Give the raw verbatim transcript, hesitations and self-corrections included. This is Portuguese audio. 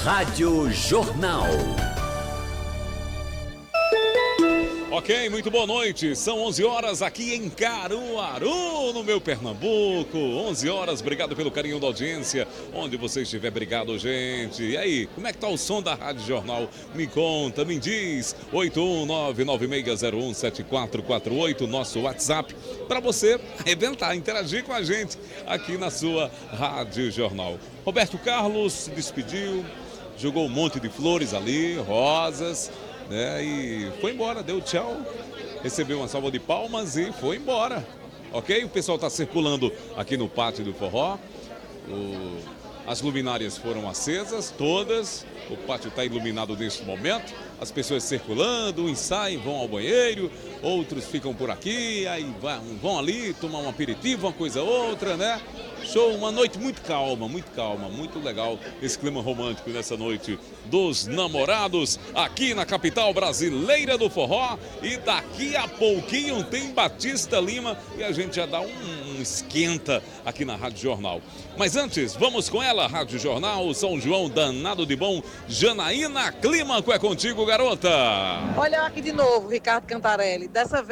Rádio Jornal. Ok, muito boa noite. São onze horas aqui em Caruaru, no meu Pernambuco. onze horas, obrigado pelo carinho da audiência. Onde você estiver, obrigado, gente. E aí, como é que tá o som da Rádio Jornal? Me conta, me diz. oito um nove nove seis zero um sete quatro quatro oito, nosso WhatsApp, para você arrebentar, interagir com a gente aqui na sua Rádio Jornal. Roberto Carlos se despediu, jogou um monte de flores ali, rosas, né? E foi embora, deu tchau, recebeu uma salva de palmas e foi embora, ok? O pessoal está circulando aqui no pátio do Forró, o... as luminárias foram acesas, todas, o pátio está iluminado neste momento, as pessoas circulando, uns saem, vão ao banheiro, outros ficam por aqui, aí vão ali tomar um aperitivo, uma coisa outra, né? Show, uma noite muito calma, muito calma, muito legal esse clima romântico nessa noite dos namorados aqui na capital brasileira do forró. E daqui a pouquinho tem Batista Lima e a gente já dá um, um esquenta aqui na Rádio Jornal. Mas antes, vamos com ela, Rádio Jornal, São João danado de bom. Janaína Clímaco, é contigo, garota. Olha aqui de novo, Ricardo Cantarelli, dessa vez